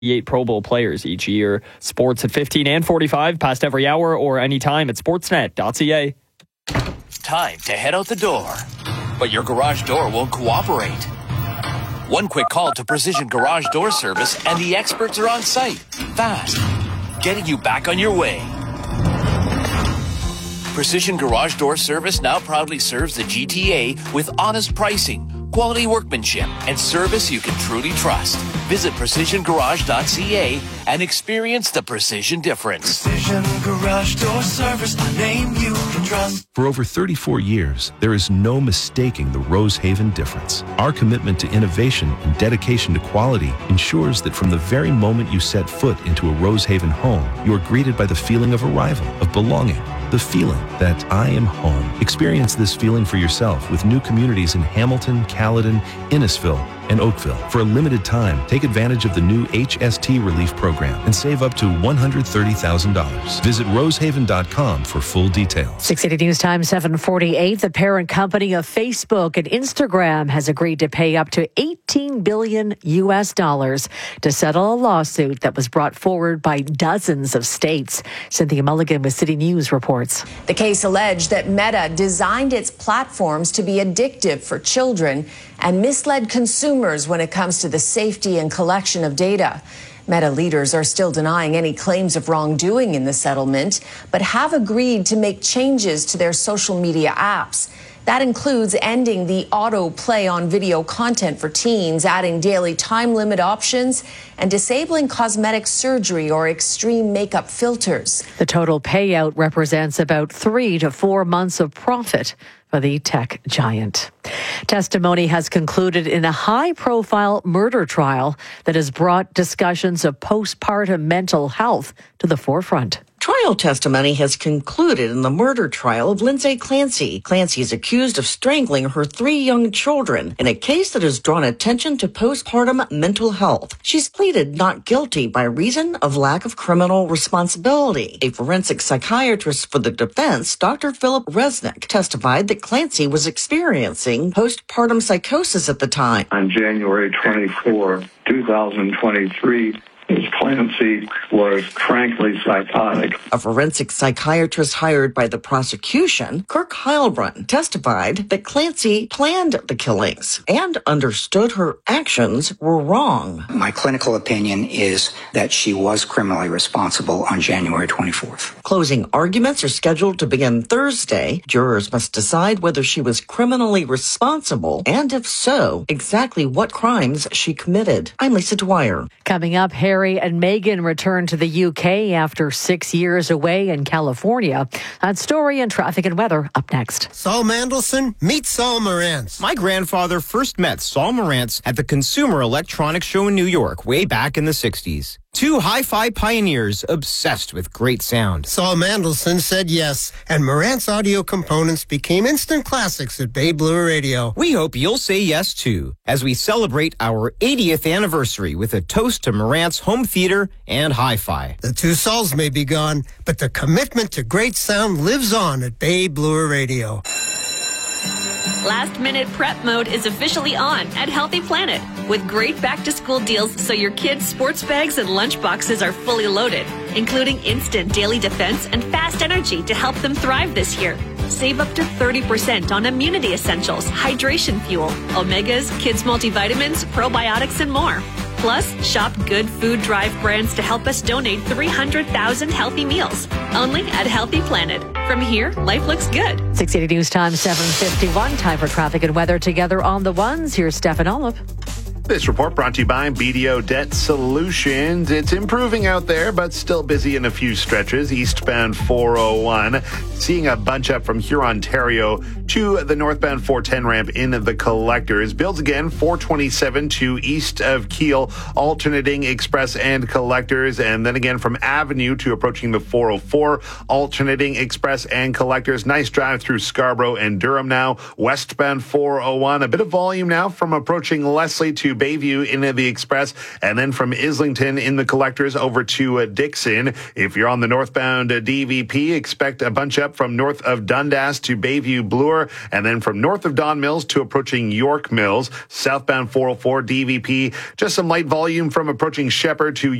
Pro Bowl players each year. Sports at 15 and 45, past every hour or anytime at sportsnet.ca. Time to head out the door, but your garage door won't cooperate. One quick call to Precision Garage Door Service and the experts are on site, fast, getting you back on your way. Precision Garage Door Service now proudly serves the GTA with honest pricing, quality workmanship, and service you can truly trust. Visit precisiongarage.ca and experience the precision difference. Precision Garage Door Service, the name you can trust. For over 34 years, there is no mistaking the Rosehaven difference. Our commitment to innovation and dedication to quality ensures that from the very moment you set foot into a Rosehaven home, you are greeted by the feeling of arrival, of belonging, the feeling that I am home. Experience this feeling for yourself with new communities in Hamilton, Caledon, Innisfil, and Oakville. For a limited time, take advantage of the new HST Relief Program and save up to $130,000. Visit rosehaven.com for full details. 680 News Time 7:48. The parent company of Facebook and Instagram has agreed to pay up to $18 billion to settle a lawsuit that was brought forward by dozens of states. Cynthia Mulligan with City News reports. The case alleged that Meta designed its platforms to be addictive for children and misled consumers when it comes to the safety and collection of data. Meta leaders are still denying any claims of wrongdoing in the settlement, but have agreed to make changes to their social media apps. That includes ending the autoplay on video content for teens, adding daily time limit options, and disabling cosmetic surgery or extreme makeup filters. The total payout represents about 3 to 4 months of profit for the tech giant. Testimony has concluded in a high-profile murder trial that has brought discussions of postpartum mental health to the forefront. Trial testimony has concluded in the murder trial of Lindsay Clancy. Clancy is accused of strangling her 3 young children in a case that has drawn attention to postpartum mental health. She's pleaded not guilty by reason of lack of criminal responsibility. A forensic psychiatrist for the defense, Dr. Philip Resnick, testified that Clancy was experiencing postpartum psychosis at the time. On January 24, 2023, Ms. Clancy was frankly psychotic. A forensic psychiatrist hired by the prosecution, Kirk Heilbrunn, testified that Clancy planned the killings and understood her actions were wrong. My clinical opinion is that she was criminally responsible on January 24th. Closing arguments are scheduled to begin Thursday. Jurors must decide whether she was criminally responsible and, if so, exactly what crimes she committed. I'm Lisa Dwyer. Coming up, Harry and Meghan return to the UK after 6 years away in California. That story and traffic and weather up next. Saul Mandelson meets Saul Morantz. My grandfather first met Saul Morantz at the Consumer Electronics Show in New York way back in the 60s. 2 hi-fi pioneers obsessed with great sound. Saul Mandelson said yes, and Morantz audio components became instant classics at Bay Blue Radio. We hope you'll say yes, too, as we celebrate our 80th anniversary with a toast to Morantz home theater and hi-fi. The 2 Sauls may be gone, but the commitment to great sound lives on at Bay Blue Radio. Last minute prep mode is officially on at Healthy Planet with great back-to-school deals so your kids' sports bags and lunch boxes are fully loaded, including instant daily defense and fast energy to help them thrive this year. Save up to 30% on immunity essentials, hydration fuel, omegas, kids' multivitamins, probiotics, and more. Plus, shop Good Food Drive brands to help us donate 300,000 healthy meals. Only at Healthy Planet. From here, life looks good. 680 News Time 7:51. Time for traffic and weather together on the ones. Here's Stefan Olive. This report brought to you by BDO Debt Solutions. It's improving out there, but still busy in a few stretches. Eastbound 401, seeing a bunch up from Huron-Ontario to the northbound 410 ramp in the collectors. Builds again 427 to east of Kiel, alternating express and collectors. And then again from Avenue to approaching the 404, alternating express and collectors. Nice drive through Scarborough and Durham now. Westbound 401, a bit of volume now from approaching Leslie to Bayview into the Express, and then from Islington in the Collectors over to Dixon. If you're on the northbound DVP, expect a bunch up from north of Dundas to Bayview Bloor, and then from north of Don Mills to approaching York Mills. Southbound 404 DVP, just some light volume from approaching Shepherd to